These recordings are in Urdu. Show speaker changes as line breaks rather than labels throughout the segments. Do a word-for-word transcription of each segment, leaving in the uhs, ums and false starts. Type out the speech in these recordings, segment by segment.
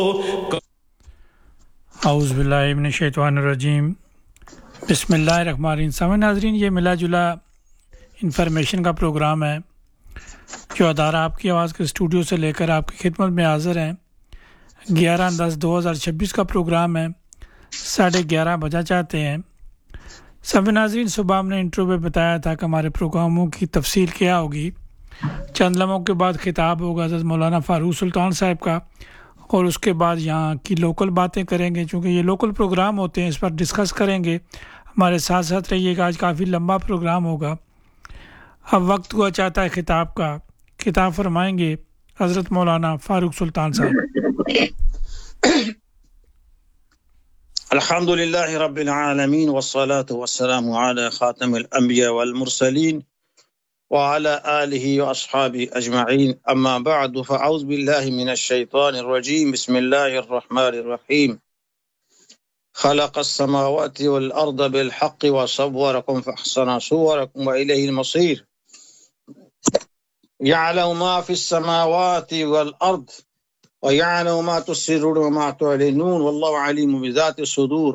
اعوذ باللہ من الشیطان الرجیم بسم اللہ الرحمن الرحیم. سامعین ناظرین، یہ ملا جلا انفارمیشن کا پروگرام ہے جو ادارہ آپ کی آواز کے اسٹوڈیو سے لے کر آپ کی خدمت میں حاضر ہیں. گیارہ دس دو ہزار چھبیس کا پروگرام ہے. ساڑھے گیارہ بجا چاہتے ہیں. سامعین ناظرین، صبح ہم نے انٹرو میں بتایا تھا کہ ہمارے پروگراموں کی تفصیل کیا ہوگی. چند لمحوں کے بعد خطاب ہوگا حضرت مولانا فاروق سلطان صاحب کا، اور اس کے بعد یہاں کی لوکل باتیں کریں گے. چونکہ یہ لوکل پروگرام ہوتے ہیں، اس پر ڈسکس کریں گے. ہمارے ساتھ ساتھ رہیے گا. آج کافی لمبا پروگرام ہوگا. اب وقت ہوا چاہتا ہے خطاب کا. خطاب فرمائیں گے حضرت مولانا فاروق سلطان صاحب.
الحمد للہ رب العالمین والصلاة والسلام علی خاتم الانبیاء والمرسلین وعلى آله وأصحابه أجمعين. أما بعد، فأعوذ بالله من الشيطان الرجيم. بسم الله الرحمن الرحيم. خلق السماوات والأرض بالحق وصوركم فأحسن صوركم وإليه المصير. يعلم ما في السماوات والأرض ويعلم ما تسرون وما تعلنون والله عليم بذات الصدور.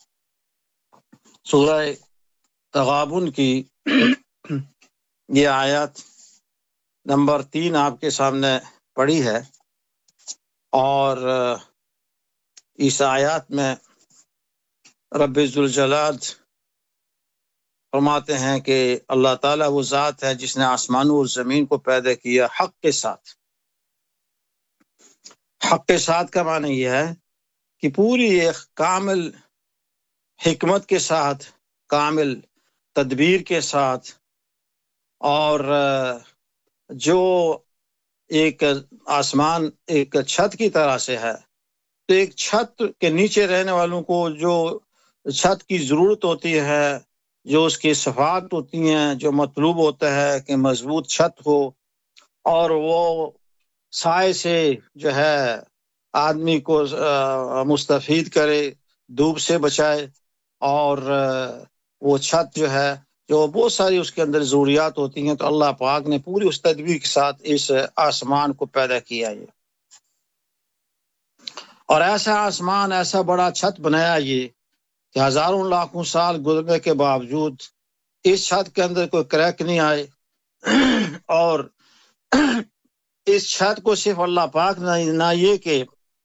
سورہ تغابن کی یہ آیت نمبر تین آپ کے سامنے پڑھی ہے، اور اس آیات میں رب ذوالجلال فرماتے ہیں کہ اللہ تعالیٰ وہ ذات ہے جس نے آسمانوں اور زمین کو پیدا کیا حق کے ساتھ. حق کے ساتھ کا معنی یہ ہے کہ پوری ایک کامل حکمت کے ساتھ، کامل تدبیر کے ساتھ، اور جو ایک آسمان ایک چھت کی طرح سے ہے، تو ایک چھت کے نیچے رہنے والوں کو جو چھت کی ضرورت ہوتی ہے، جو اس کی صفات ہوتی ہیں، جو مطلوب ہوتا ہے کہ مضبوط چھت ہو، اور وہ سائے سے جو ہے آدمی کو مستفید کرے، دھوپ سے بچائے، اور وہ چھت جو ہے جو بہت ساری اس کے اندر ضروریات ہوتی ہیں. تو اللہ پاک نے پوری اس تدبیر کے ساتھ اس آسمان کو پیدا کیا یہ، اور ایسا آسمان، ایسا بڑا چھت بنایا یہ کہ ہزاروں لاکھوں سال گزرنے کے باوجود اس چھت کے اندر کوئی کریک نہیں آئے. اور اس چھت کو صرف اللہ پاک نے نہ یہ کہ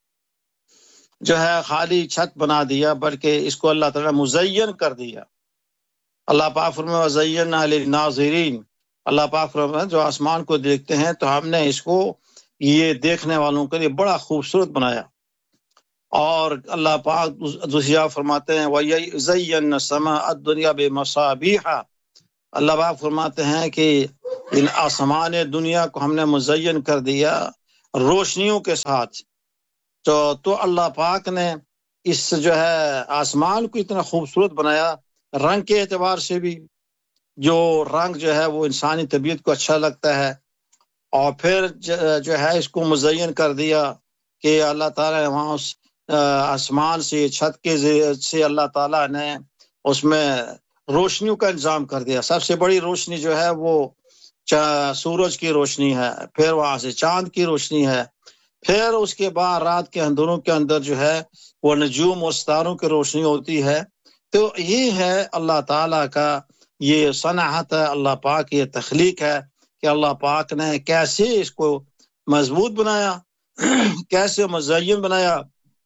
جو ہے خالی چھت بنا دیا، بلکہ اس کو اللہ تعالیٰ مزین کر دیا. اللہ پاک فرمایا وَزَيَّنَّا لِلنَّاظِرِينَ. اللہ پاک فرمایا جو آسمان کو دیکھتے ہیں تو ہم نے اس کو یہ دیکھنے والوں کے لیے بڑا خوبصورت بنایا. اور اللہ پاک دوسری جگہ فرماتے ہیں وَزَيَّنَّا السَّمَاءَ الدُّنْيَا بِمَصَابِيحَ. اللہ پاک فرماتے ہیں کہ ان آسمان دنیا کو ہم نے مزین کر دیا روشنیوں کے ساتھ. تو تو اللہ پاک نے اس جو ہے آسمان کو اتنا خوبصورت بنایا، رنگ کے اعتبار سے بھی، جو رنگ جو ہے وہ انسانی طبیعت کو اچھا لگتا ہے. اور پھر جو ہے اس کو مزین کر دیا کہ اللہ تعالیٰ نے وہاں اس آسمان سے، چھت کے سے اللہ تعالیٰ نے اس میں روشنیوں کا انتظام کر دیا. سب سے بڑی روشنی جو ہے وہ سورج کی روشنی ہے، پھر وہاں سے چاند کی روشنی ہے، پھر اس کے بعد رات کے اندروں کے اندر جو ہے وہ نجوم اور ستاروں کی روشنی ہوتی ہے. تو یہ ہے اللہ تعالیٰ کا یہ صنعت ہے، اللہ پاک یہ تخلیق ہے کہ اللہ پاک نے کیسے اس کو مضبوط بنایا، کیسے مزین بنایا،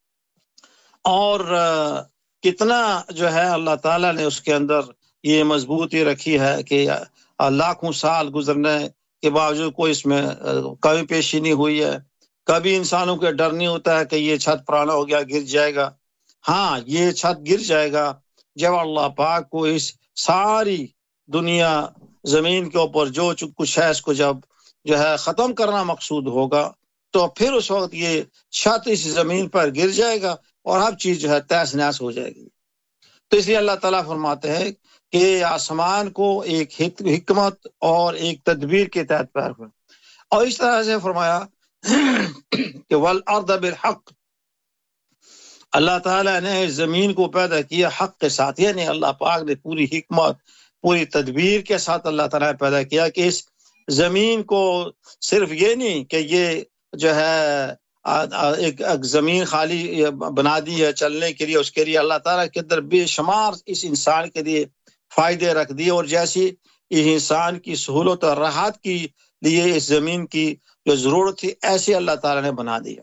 اور کتنا جو ہے اللہ تعالیٰ نے اس کے اندر یہ مضبوطی رکھی ہے کہ لاکھوں سال گزرنے کے باوجود کوئی اس میں کمی پیشی نہیں ہوئی ہے. کبھی انسانوں کے ڈر نہیں ہوتا ہے کہ یہ چھت پرانا ہو گیا، گر جائے گا. ہاں، یہ چھت گر جائے گا جب اللہ پاک کو اس ساری دنیا زمین کے اوپر جو کچھ ہے اس کو جب جو ہے ختم کرنا مقصود ہوگا، تو پھر اس وقت یہ چھت اس زمین پر گر جائے گا اور ہر چیز جو ہے تہس نہس ہو جائے گی. تو اس لیے اللہ تعالیٰ فرماتے ہیں کہ آسمان کو ایک حکمت اور ایک تدبیر کے تحت پیدا کریں. اور اس طرح سے فرمایا کہ والارض بالحق، اللہ تعالیٰ نے زمین کو پیدا کیا حق کے ساتھ. یعنی اللہ پاک نے پوری حکمت، پوری تدبیر کے ساتھ اللہ تعالیٰ نے پیدا کیا کہ اس زمین کو صرف یہ نہیں کہ یہ جو ہے ایک زمین خالی بنا دی ہے چلنے کے لیے، اس کے لیے اللہ تعالیٰ کے اندر بے شمار اس انسان کے لیے فائدے رکھ دیے، اور جیسی اس انسان کی سہولت اور راحت کے لیے اس زمین کی جو ضرورت تھی ایسے اللہ تعالیٰ نے بنا دیا۔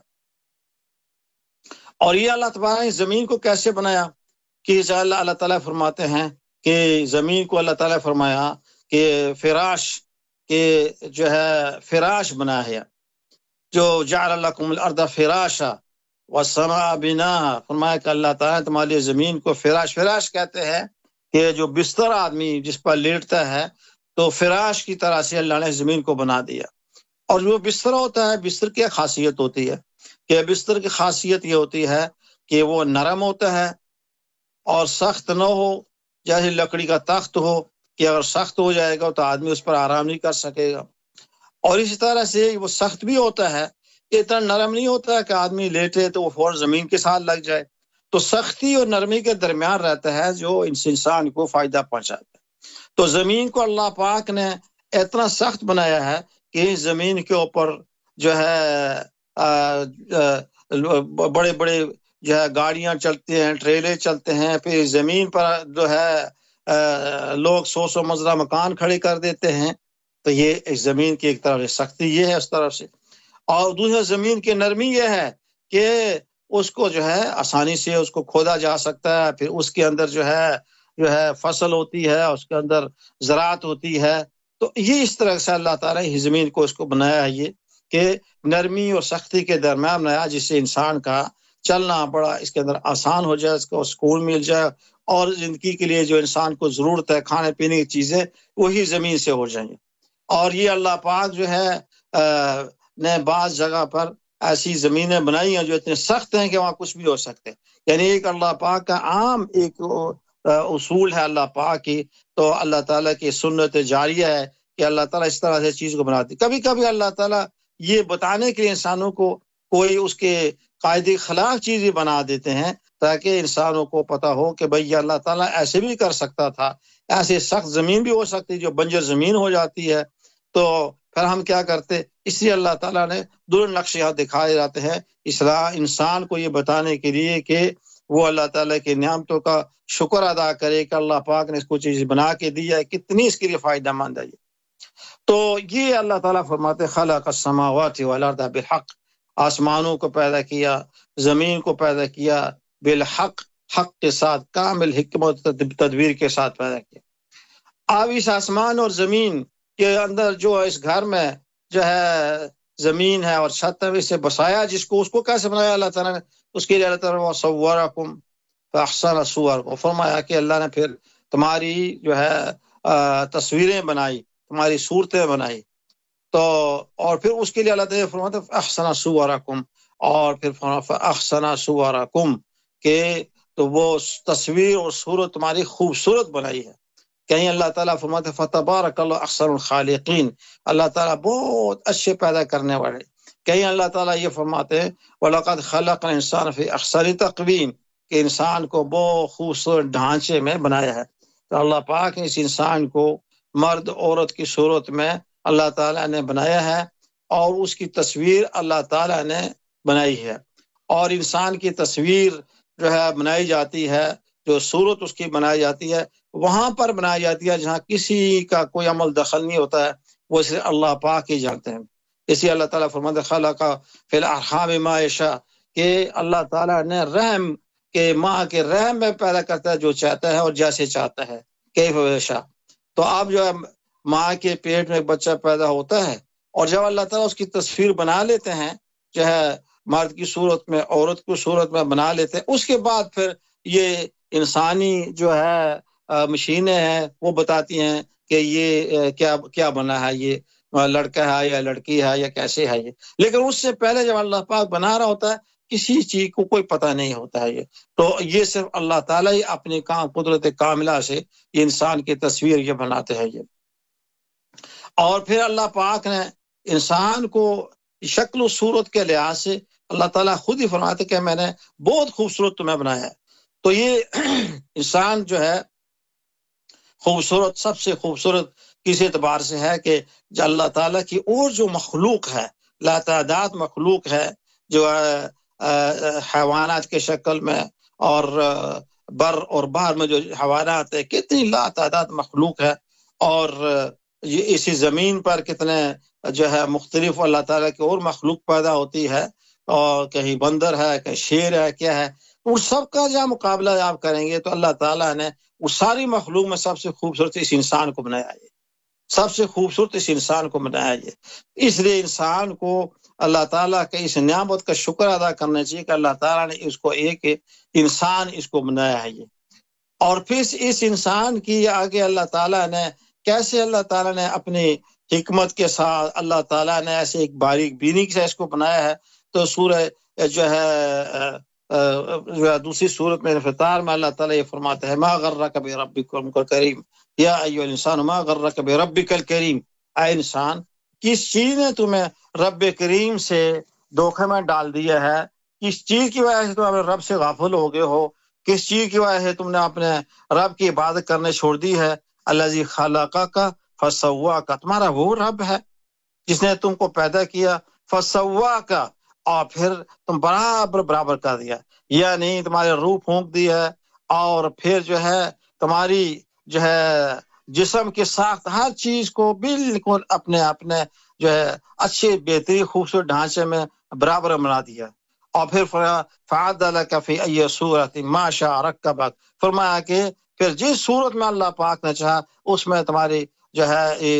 اور یہ اللہ تعالیٰ نے زمین کو کیسے بنایا کہ اللہ اللہ تعالیٰ فرماتے ہیں کہ زمین کو اللہ تعالیٰ فرمایا کہ فراش کہ جو ہے فراش بنا ہے، جو جعل لکم الارض فراشا والسماء بناها، فرمایا کہ اللہ تعالیٰ تمہارے لیے زمین کو فراش فراش کہتے ہیں کہ جو بستر آدمی جس پر لیٹتا ہے، تو فراش کی طرح سے اللہ نے زمین کو بنا دیا۔ اور جو بستر ہوتا ہے، بستر کی خاصیت ہوتی ہے کہ بستر کی خاصیت یہ ہوتی ہے کہ وہ نرم ہوتا ہے اور سخت نہ ہو، جیسے لکڑی کا تخت ہو کہ اگر سخت ہو جائے گا تو آدمی اس پر آرام نہیں کر سکے گا، اور اسی طرح سے وہ سخت بھی ہوتا ہے، اتنا نرم نہیں ہوتا ہے کہ آدمی لیٹے تو وہ فوراً زمین کے ساتھ لگ جائے، تو سختی اور نرمی کے درمیان رہتا ہے جو اس انسان کو فائدہ پہنچاتا ہے۔ تو زمین کو اللہ پاک نے اتنا سخت بنایا ہے کہ زمین کے اوپر جو ہے بڑے بڑے جو ہے گاڑیاں چلتے ہیں، ٹریلے چلتے ہیں، پھر زمین پر جو ہے لوگ سو سو منزلہ مکان کھڑے کر دیتے ہیں، تو یہ اس زمین کی ایک طرف سے سختی یہ ہے اس طرف سے، اور دوسرا زمین کی نرمی یہ ہے کہ اس کو جو ہے آسانی سے اس کو کھودا جا سکتا ہے، پھر اس کے اندر جو ہے جو ہے فصل ہوتی ہے، اس کے اندر زراعت ہوتی ہے، تو یہ اس طرح سے اللہ تعالیٰ نے زمین کو اس کو بنایا ہے یہ کہ نرمی اور سختی کے درمیان بنایا، جس سے انسان کا چلنا بڑا اس کے اندر آسان ہو جائے، اس کو سکون مل جائے، اور زندگی کے لیے جو انسان کو ضرورت ہے کھانے پینے کی چیزیں وہی زمین سے ہو جائیں گے۔ اور یہ اللہ پاک جو ہے نے بعض جگہ پر ایسی زمینیں بنائی ہیں جو اتنے سخت ہیں کہ وہاں کچھ بھی ہو سکتے ہیں، یعنی ایک اللہ پاک کا عام ایک اصول ہے اللہ پاک کی، تو اللہ تعالیٰ کی سنت جاریہ ہے کہ اللہ تعالیٰ اس طرح سے چیز کو بناتی۔ کبھی کبھی اللہ تعالیٰ یہ بتانے کے لیے انسانوں کو کوئی اس کے قاعدے خلاف چیزیں بنا دیتے ہیں تاکہ انسانوں کو پتہ ہو کہ بھئی اللہ تعالیٰ ایسے بھی کر سکتا تھا، ایسے سخت زمین بھی ہو سکتی جو بنجر زمین ہو جاتی ہے، تو پھر ہم کیا کرتے؟ اس لیے اللہ تعالیٰ نے دونوں نقشیات دکھائے جاتے ہیں اصلاح انسان کو یہ بتانے کے لیے کہ وہ اللہ تعالیٰ کی نعمتوں کا شکر ادا کرے کہ اللہ پاک نے اس کو چیز بنا کے دی ہے، کتنی اس کے لیے فائدہ مند ہے یہ۔ تو یہ اللہ تعالیٰ فرماتے خلق السماوات والارض بالحق، آسمانوں کو پیدا کیا، زمین کو پیدا کیا بالحق، حق کے ساتھ، کامل حکمت تدبیر کے ساتھ پیدا کیا۔ اب اس آسمان اور زمین کے اندر جو اس گھر میں جو ہے زمین ہے اور چھت ہے اسے بسایا جس کو، اس کو کیسے بنایا اللہ تعالیٰ نے؟ اس کے لیے اللہ تعالیٰ وَصَوَّرَكُمْ فَأَحْسَنَ صُوَرَكُمْ، فرمایا کہ اللہ نے پھر تمہاری جو ہے تصویریں بنائی، تمہاری صورتیں بنائی، تو اور پھر اس کے لیے اللہ تعالیٰ فرماتے فَأَحْسَنَ صُوَرَكُمْ، اور پھر فَأَحْسَنَ صُوَرَكُمْ کہ تو وہ تصویر اور صورت تمہاری خوبصورت بنائی ہے۔ کہیں اللہ تعالیٰ فرماتے فَتَبَارَكَ اللَّهُ أَحْسَنُ الْخَالِقِينَ، اللہ تعالیٰ بہت اچھے پیدا کرنے والے۔ کہیں اللہ تعالیٰ یہ فرماتے ہیں وَلَقَدْ خَلَقْنَا الْإِنسَانَ فِي أَحْسَنِ تَقْوِيمٍ، کہ انسان کو بہت خوبصورت ڈھانچے میں بنایا ہے۔ تو اللہ پاک نے اس انسان کو مرد عورت کی صورت میں اللہ تعالیٰ نے بنایا ہے، اور اس کی تصویر اللہ تعالیٰ نے بنائی ہے، اور انسان کی تصویر جو ہے بنائی جاتی ہے، جو صورت اس کی بنائی جاتی ہے وہاں پر بنائی جاتی ہے جہاں کسی کا کوئی عمل دخل نہیں ہوتا ہے، وہ صرف اللہ پاک ہی جانتے ہیں۔ اسی اللہ تعالیٰ فرماتے خلق فی الارحام ما یشاء، کہ اللہ تعالیٰ نے رحم کے ماں کے رحم میں پیدا کرتا ہے جو چاہتا ہے اور جیسے چاہتا ہے، کیف یشاء۔ تو آپ جو ہے ماں کے پیٹ میں بچہ پیدا ہوتا ہے، اور جب اللہ تعالیٰ اس کی تصویر بنا لیتے ہیں جو ہے مرد کی صورت میں عورت کی صورت میں بنا لیتے ہیں، اس کے بعد پھر یہ انسانی جو ہے مشینیں ہیں وہ بتاتی ہیں کہ یہ کیا کیا بنا ہے، یہ لڑکا ہے یا لڑکی ہے یا کیسے ہے یہ، لیکن اس سے پہلے جب اللہ پاک بنا رہا ہوتا ہے کسی چیز کو کوئی پتہ نہیں ہوتا ہے یہ، تو یہ صرف اللہ تعالیٰ ہی اپنے کام قدرت کاملہ سے یہ انسان کی تصویر یہ بناتے ہیں یہ۔ اور پھر اللہ پاک نے انسان کو شکل و صورت کے لحاظ سے اللہ تعالیٰ خود ہی فرماتے کہ میں نے بہت خوبصورت تمہیں بنایا ہے۔ تو یہ انسان جو ہے خوبصورت، سب سے خوبصورت کس اعتبار سے ہے کہ جو اللہ تعالیٰ کی اور جو مخلوق ہے، لا تعداد مخلوق ہے، جو ہے حیوانات کے شکل میں اور بر اور بحر میں جو حیوانات ہے، کتنی لا تعداد مخلوق ہے، اور یہ اسی زمین پر کتنے جو ہے مختلف اللہ تعالیٰ کی اور مخلوق پیدا ہوتی ہے، اور کہیں بندر ہے، کہیں شیر ہے، کیا ہے، ان سب کا جب مقابلہ آپ کریں گے تو اللہ تعالیٰ نے اس ساری مخلوق میں سب سے خوبصورت اس انسان کو بنایا ہے، سب سے خوبصورت اس انسان کو بنایا ہے۔ اس لیے انسان کو اللہ تعالیٰ کے اس نعمت کا شکر ادا کرنا چاہیے کہ اللہ تعالیٰ نے اس کو ایک انسان اس کو بنایا ہے۔ اور پھر اس انسان کی آگے اللہ تعالیٰ نے کیسے اللہ تعالیٰ نے اپنی حکمت کے ساتھ اللہ تعالیٰ نے ایسے ایک باریک بینی سے اس کو بنایا ہے۔ تو سورہ جو ہے دوسری سورت میں انفطار میں اللہ تعالیٰ یہ فرماتا ہے، ما غرک بربک الکریم یا ایھا الانسان ما غرک بربک الکریم، اے انسان کس چیز نے تمہیں رب کریم سے دھوکے میں ڈال دیا ہے، کس چیز کی وجہ سے تم اپنے رب سے غافل ہو گئے ہو، کس چیز کی وجہ سے تم نے اپنے رب کی عبادت کرنے چھوڑ دی ہے۔ الذی خلقک فسواک، تمہارا وہ رب ہے جس نے تم کو پیدا کیا، فسواک، اور پھر تم برابر برابر کر دیا، یعنی تمہارے روح پھونک دی ہے، اور پھر جو ہے تمہاری جو ہے جسم کے ساخت ہر چیز کو بالکل اپنے اپنے جو ہے اچھے بہترین خوبصورت ڈھانچے میں برابر بنا دیا۔ اور پھر فَعَدَلَكَ فِي أَيِّ صُورَةٍ مَا شَاءَ رَكَّبَكَ، فرمایا کہ پھر جس صورت میں اللہ پاک نے چاہا اس میں تمہاری جو ہے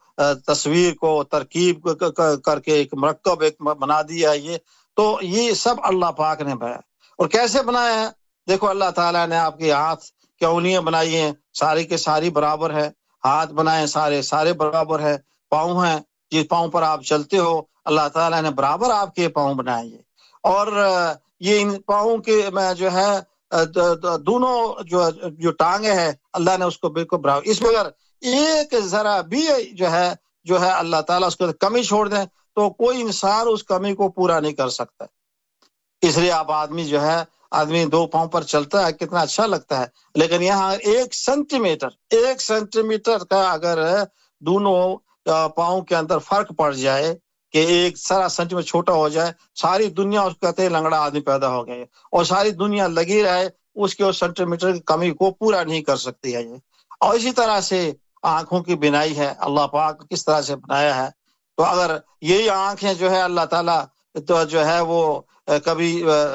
تصویر کو ترکیب کر کے ایک مرکب ایک بنا دیا ہے۔ یہ تو یہ سب اللہ پاک نے بنایا، اور کیسے بنایا ہے؟ دیکھو اللہ تعالیٰ نے آپ کے ہاتھ کی انگلیاں بنائی ہیں، ساری کے ساری برابر ہے، ہاتھ بنائے سارے سارے برابر ہے، پاؤں ہیں جس پاؤں پر آپ چلتے ہو اللہ تعالیٰ نے برابر آپ کے پاؤں بنائے ہیں، اور یہ ان پاؤں کے میں جو ہے دونوں جو جو ٹانگیں ہیں اللہ نے اس کو بالکل برابر، اس میں اگر ایک ذرا بھی جو ہے جو ہے اللہ تعالیٰ اس کو کمی چھوڑ دیں تو کوئی انسان اس کمی کو پورا نہیں کر سکتا۔ اس لیے آپ آدمی جو ہے آدمی دو پاؤں پر چلتا ہے کتنا اچھا لگتا ہے، لیکن یہاں ایک سینٹی میٹر ایک سینٹی میٹر کا اگر دونوں پاؤں کے اندر فرق پڑ جائے کہ ایک سارا سینٹی میٹر چھوٹا ہو جائے، ساری دنیا اس کو کہتے ہیں لنگڑا آدمی پیدا ہو گئے، اور ساری دنیا لگی رہے اس کے اس سینٹی میٹر کی کمی کو پورا نہیں کر سکتی ہے یہ۔ اور اسی طرح سے آنکھوں کی بنائی ہے، اللہ پاک کس طرح سے بنایا ہے، تو اگر یہی آنکھیں جو ہے اللہ تعالیٰ تو جو ہے وہ کبھی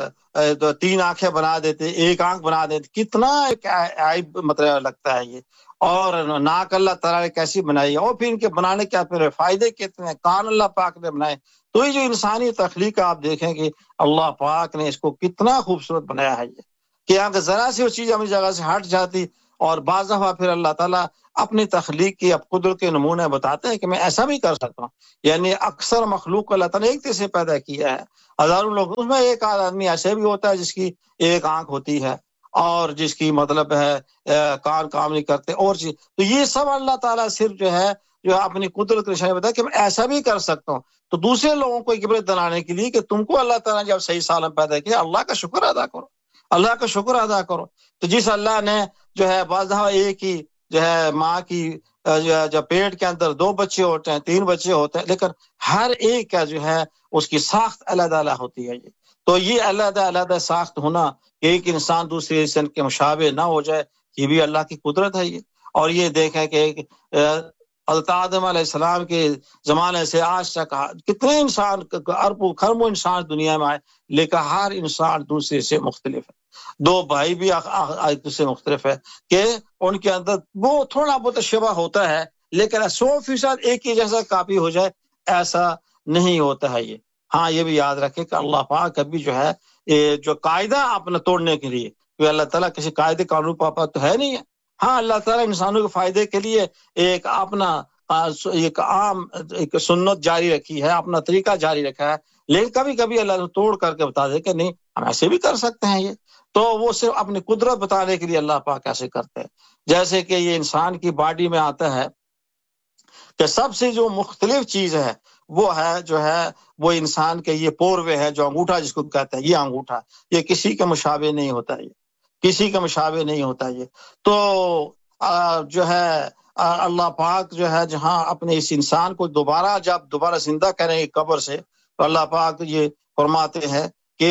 تین آنکھیں بنا دیتے، ایک آنکھ بنا دیتے، کتنا عیب مطلب لگتا ہے یہ۔ اور ناک اللہ تعالیٰ نے کیسی بنائی ہے، اور پھر ان کے بنانے کے پھر فائدے کتنے، کان اللہ پاک نے بنائے۔ تو یہ جو انسانی تخلیق آپ دیکھیں کہ اللہ پاک نے اس کو کتنا خوبصورت بنایا ہے یہ، کہ اگر ذرا سی وہ چیز اپنی جگہ سے ہٹ جاتی، اور بعض دفعہ پھر اللہ تعالیٰ اپنی تخلیق کی اب قدرت کے نمونے بتاتے ہیں کہ میں ایسا بھی کر سکتا ہوں۔ یعنی اکثر مخلوق کو اللہ تعالیٰ نے ایک سے پیدا کیا ہے، ہزاروں لوگ، اس میں ایک آدمی ایسے بھی ہوتا ہے جس کی ایک آنکھ ہوتی ہے اور جس کی مطلب ہے کان کام نہیں کرتے اور چیز، تو یہ سب اللہ تعالیٰ صرف جو ہے جو اپنی قدرت کے نشانے بتایا کہ میں ایسا بھی کر سکتا ہوں، تو دوسرے لوگوں کو عبرت دلانے کے لیے کہ تم کو اللہ تعالیٰ نے جب صحیح سالم پیدا کیا اللہ کا شکر ادا کرو، اللہ کا شکر ادا کرو۔ تو جس اللہ نے جو ہے بعض دفعہ ایک ہی جو ہے ماں کی جو پیٹ کے اندر دو بچے ہوتے ہیں، تین بچے ہوتے ہیں، لیکن ہر ایک کا جو ہے اس کی ساخت علیحدہ علیحدہ ہوتی ہے۔ یہ تو یہ علیحدہ علیحدہ ساخت ہونا، ایک انسان دوسرے انسان کے مشابہ نہ ہو جائے، یہ بھی اللہ کی قدرت ہے یہ۔ اور یہ دیکھیں کہ حضرت آدم علیہ السلام کے زمانے سے آج تک کتنے انسان اربوں خربوں انسان دنیا میں آئے، لیکن ہر انسان دوسرے سے مختلف ہے۔ دو بھائی بھی ایک دوسرے سے مختلف ہے کہ ان کے اندر وہ تھوڑا بہت شبہ ہوتا ہے، لیکن سو فیصد ایک ہی جیسا کاپی ہو جائے ایسا نہیں ہوتا ہے یہ۔ ہاں یہ بھی یاد رکھیں کہ اللہ پاک کبھی جو ہے جو قاعدہ اپنا توڑنے کے لیے، کہ اللہ تعالیٰ کسی قاعدے قانون پاپا تو ہے نہیں ہے۔ ہاں اللہ تعالیٰ انسانوں کے فائدے کے لیے ایک اپنا ایک عام ایک سنت جاری رکھی ہے، اپنا طریقہ جاری رکھا ہے، لیکن کبھی کبھی اللہ نے توڑ کر کے بتا دے کہ نہیں ہم ایسے بھی کر سکتے ہیں یہ، تو وہ صرف اپنی قدرت بتانے کے لیے اللہ پاک ایسے کرتے ہیں۔ جیسے کہ یہ انسان کی باڈی میں آتا ہے کہ سب سے جو مختلف چیز ہے وہ ہے جو ہے وہ انسان کے یہ پوروے ہے، جو انگوٹھا جس کو کہتے ہیں، یہ انگوٹھا یہ کسی کے مشابہ نہیں ہوتا، یہ کسی کا مشابہ نہیں ہوتا یہ۔ تو جو ہے اللہ پاک جو ہے جہاں اپنے اس انسان کو دوبارہ جب دوبارہ زندہ کریں گے قبر سے، تو اللہ پاک یہ فرماتے ہیں کہ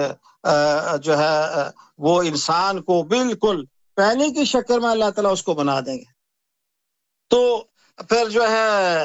جو ہے وہ انسان کو بالکل پہلے کی شکل میں اللہ تعالیٰ اس کو بنا دیں گے. تو پھر جو ہے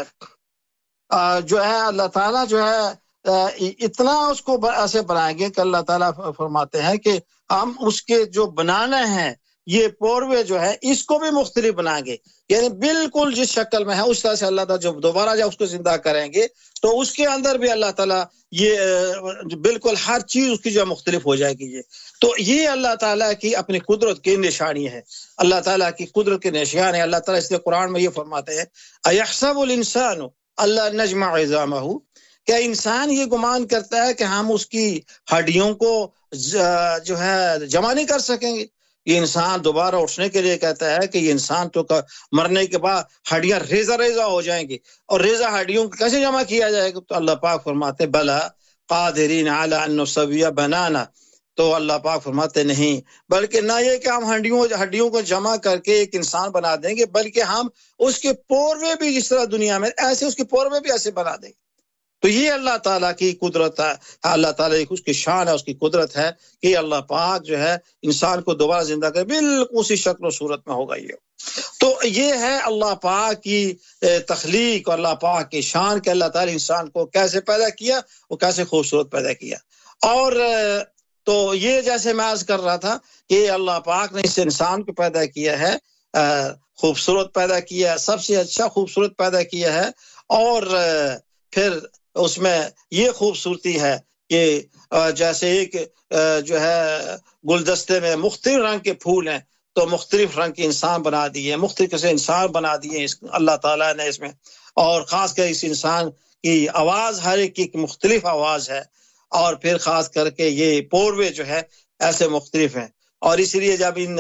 جو ہے اللہ تعالیٰ جو ہے اتنا اس کو ایسے بنائیں گے کہ اللہ تعالیٰ فرماتے ہیں کہ ہم اس کے جو بنانا ہے یہ پوروے جو ہے اس کو بھی مختلف بنائیں گے. یعنی بالکل جس شکل میں ہے اس طرح سے اللہ تعالیٰ جب دوبارہ جب اس کو زندہ کریں گے تو اس کے اندر بھی اللہ تعالیٰ یہ بالکل ہر چیز اس کی جو مختلف ہو جائے گی. یہ تو یہ اللہ تعالیٰ کی اپنی قدرت کی نشانی ہے. اللہ تعالیٰ کی قدرت کے نشان ہے. اللہ تعالیٰ اس لیے قرآن میں یہ فرماتے ہیں ایحسب الانسان اللہ نجمع عظامہ، کیا انسان یہ گمان کرتا ہے کہ ہم اس کی ہڈیوں کو جو ہے جمع نہیں کر سکیں گے. یہ انسان دوبارہ اٹھنے کے لیے کہتا ہے کہ یہ انسان تو مرنے کے بعد ہڈیاں ریزہ ریزہ ہو جائیں گی اور ریزہ ہڈیوں کو کیسے جمع کیا جائے گا. تو اللہ پاک فرماتے بلا قادرین علی ان نسوی بنانا. تو اللہ پاک فرماتے نہیں، بلکہ نہ یہ کہ ہم ہڈیوں ہڈیوں کو جمع کر کے ایک انسان بنا دیں گے، بلکہ ہم اس کے پوروے بھی جس طرح دنیا میں ایسے اس کے پوروے بھی ایسے بنا دیں گے. تو یہ اللہ تعالیٰ کی قدرت ہے. اللہ تعالیٰ کی اس کی شان ہے، اس کی قدرت ہے کہ اللہ پاک جو ہے انسان کو دوبارہ زندہ کرے بالکل اسی شکل و صورت میں ہوگا. یہ تو یہ ہے اللہ پاک کی تخلیق اور اللہ پاک کی شان کہ اللہ تعالیٰ انسان کو کیسے پیدا کیا، وہ کیسے خوبصورت پیدا کیا. اور تو یہ جیسے میں عرض کر رہا تھا کہ اللہ پاک نے اس انسان کو پیدا کیا ہے، خوبصورت پیدا کیا ہے، سب سے اچھا خوبصورت پیدا کیا ہے. اور پھر اس میں یہ خوبصورتی ہے کہ جیسے ایک جو ہے گلدستے میں مختلف رنگ کے پھول ہیں تو مختلف رنگ کے انسان بنا دیے، مختلف قسم انسان بنا دیے اللہ تعالیٰ نے اس میں. اور خاص کر اس انسان کی آواز ہر ایک کی مختلف آواز ہے. اور پھر خاص کر کے یہ پوروے جو ہے ایسے مختلف ہیں. اور اس لیے جب ان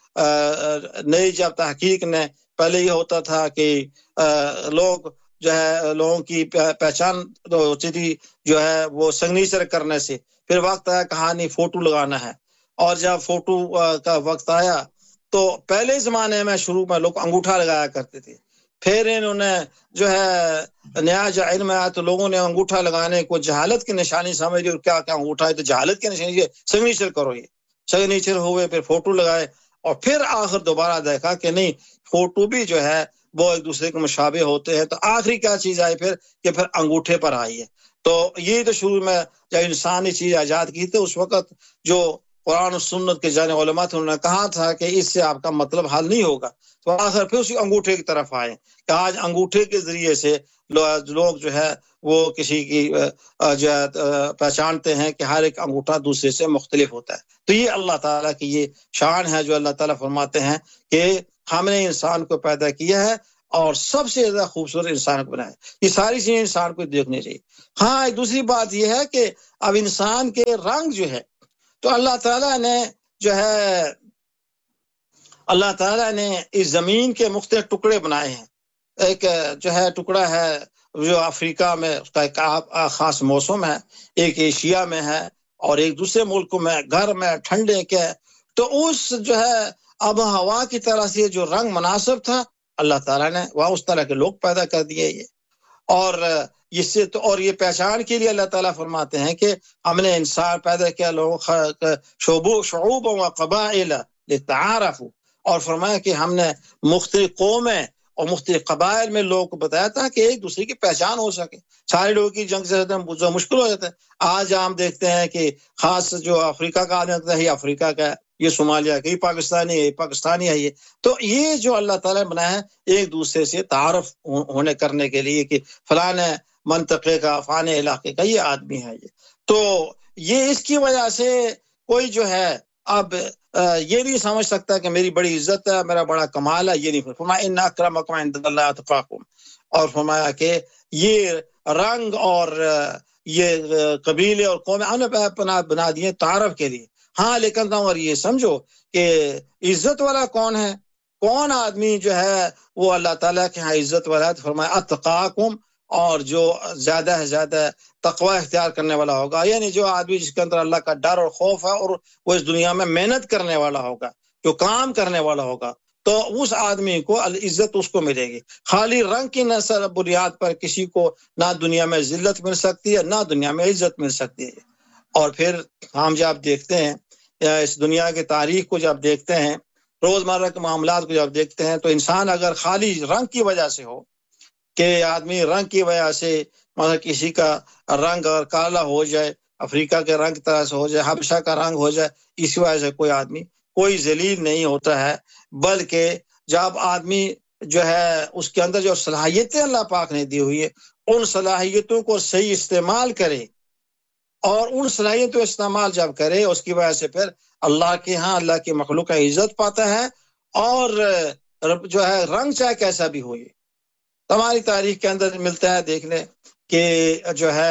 نئی جب تحقیق نے پہلے یہ ہوتا تھا کہ لوگ جو ہے لوگوں کی پہچان ہوتی تھی جو ہے وہ سگنیچر کرنے سے، پھر وقت آیا کہانی فوٹو لگانا ہے. اور جب فوٹو کا وقت آیا تو پہلے زمانے میں شروع میں لوگ انگوٹھا لگایا کرتے تھے. پھر انہوں نے جو ہے نیا جو علم آیا تو لوگوں نے انگوٹھا لگانے کو جہالت کی نشانی سمجھ لی. اور کیا کیا انگوٹھا ہے تو جہالت کی نشانی، سگنیچر کرو. یہ سگنیچر ہوئے، پھر فوٹو لگائے، اور پھر آخر دوبارہ دیکھا کہ نہیں فوٹو بھی جو ہے وہ ایک دوسرے کے مشابہ ہوتے ہیں. تو آخری کیا چیز آئی پھر کہ پھر انگوٹھے پر آئی ہے. تو یہ تو شروع میں جب انسان یہ چیز ایجاد کی تھی اس وقت جو قرآن و سنت کے جانے علماء تھے انہوں نے کہا تھا کہ اس سے آپ کا مطلب حل نہیں ہوگا. تو آخر پھر اسی انگوٹھے کی طرف آئے کہ آج انگوٹھے کے ذریعے سے لوگ جو ہے وہ کسی کی جو ہے پہچانتے ہیں کہ ہر ایک انگوٹھا دوسرے سے مختلف ہوتا ہے. تو یہ اللہ تعالیٰ کی یہ شان ہے جو اللہ تعالیٰ فرماتے ہیں کہ ہم نے انسان کو پیدا کیا ہے اور سب سے زیادہ خوبصورت انسان کو بنایا. یہ ساری چیزیں انسان کو دیکھنی چاہیے. ہاں ایک دوسری بات یہ ہے کہ اب انسان کے رنگ جو ہے تو اللہ تعالیٰ نے جو ہے اللہ تعالیٰ نے اس زمین کے مختلف ٹکڑے بنائے ہیں. ایک جو ہے ٹکڑا ہے جو افریقہ میں اس کا ایک خاص موسم ہے، ایک ایشیا میں ہے، اور ایک دوسرے ملکوں میں گھر میں ٹھنڈے کے. تو اس جو ہے اب ہوا کی طرح سے جو رنگ مناسب تھا اللہ تعالیٰ نے وہاں اس طرح کے لوگ پیدا کر دیے. یہ اور اس سے تو اور یہ پہچان کے لیے اللہ تعالیٰ فرماتے ہیں کہ ہم نے انسان پیدا کیا لوگوں شعوب شعوب و قبائل لتعارفوا، اور فرمایا کہ ہم نے مختلف قومیں اور مختلف قبائل میں لوگوں کو بتایا تھا کہ ایک دوسرے کی پہچان ہو سکے. سارے لوگوں کی جنگ سے جو مشکل ہو جاتا ہے. آج ہم دیکھتے ہیں کہ خاص جو افریقہ کا آدمی ہوتا ہے یہ افریقہ کا ہے، یہ صومالیہ کا، یہ پاکستانی ہے، یہ پاکستانی ہے. یہ تو یہ جو اللہ تعالیٰ نے بنایا ہے ایک دوسرے سے تعارف ہونے کرنے کے لیے کہ فلاں منطقے کا فلاں علاقے کا یہ آدمی ہے. یہ تو یہ اس کی وجہ سے کوئی جو ہے اب یہ نہیں سمجھ سکتا کہ میری بڑی عزت ہے، میرا بڑا کمال ہے. یہ نہیں فرمایا ان اکرمکم عند اللہ اتقاکم، اور فرمایا کہ یہ رنگ اور یہ قبیلے اور قومیں ہم نے بنا دیے تعارف کے لیے. ہاں لیکن اور یہ سمجھو کہ عزت والا کون ہے، کون آدمی جو ہے وہ اللہ تعالیٰ کے ہاں عزت والا ہے. تو فرمایا اتقاکم، اور جو زیادہ سے زیادہ تقوی اختیار کرنے والا ہوگا، یعنی جو آدمی جس کے اندر اللہ کا ڈر اور خوف ہے اور وہ اس دنیا میں محنت کرنے والا ہوگا، جو کام کرنے والا ہوگا. تو اس آدمی کو العزت اس کو ملے گی. خالی رنگ کی نسل بنیاد پر کسی کو نہ دنیا میں ذلت مل سکتی ہے نہ دنیا میں عزت مل سکتی ہے. اور پھر ہم جب دیکھتے ہیں اس دنیا کی تاریخ کو جب دیکھتے ہیں, روزمرہ کے معاملات کو جب دیکھتے ہیں, تو انسان اگر خالی رنگ کی وجہ سے ہو کہ آدمی رنگ کی وجہ سے مطلب کسی کا رنگ اگر کالا ہو جائے, افریقہ کے رنگ طرح سے ہو جائے, حبشہ کا رنگ ہو جائے, اس وجہ سے کوئی آدمی کوئی ذلیل نہیں ہوتا ہے. بلکہ جب آدمی جو ہے اس کے اندر جو صلاحیتیں اللہ پاک نے دی ہوئی ہے ان صلاحیتوں کو صحیح استعمال کرے, اور ان صلاحیتوں استعمال جب کرے اس کی وجہ سے پھر اللہ کے ہاں اللہ کی مخلوق کا عزت پاتا ہے. اور جو ہے رنگ چاہے کیسا بھی ہو, یہ ہماری تاریخ کے اندر ملتا ہے دیکھنے کہ جو ہے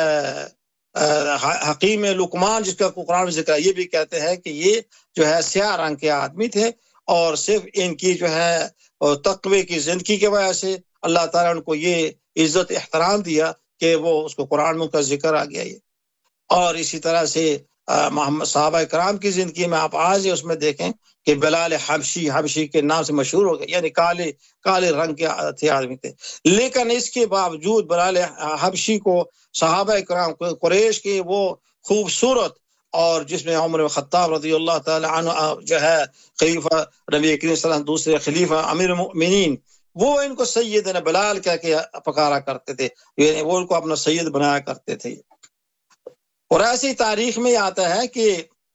حکیم لقمان جس کا قرآن میں ذکر ہے, یہ بھی کہتے ہیں کہ یہ جو ہے سیاہ رنگ کے آدمی تھے, اور صرف ان کی جو ہے تقوی کی زندگی کی وجہ سے اللہ تعالیٰ نے ان کو یہ عزت احترام دیا کہ وہ اس کو قرآن میں کا ذکر آ گیا. یہ اور اسی طرح سے محمد صحابہ کرام کی زندگی میں آپ آج اس میں دیکھیں کہ بلال حبشی حبشی کے نام سے مشہور ہو گئے, یعنی کالے کالے رنگ کے تھے آدمی تھے. لیکن اس کے باوجود بلال حبشی کو صحابہ کرام قریش کے وہ خوبصورت, اور جس میں عمر خطاب رضی اللہ تعالی عنہ جو ہے خلیفہ نبی کریم صلی اللہ علیہ وسلم دوسرے خلیفہ امیر المؤمنین, وہ ان کو سیدنا بلال کہہ کے پکارا کرتے تھے, یعنی وہ ان کو اپنا سید بنایا کرتے تھے. اور ایسی تاریخ میں آتا ہے کہ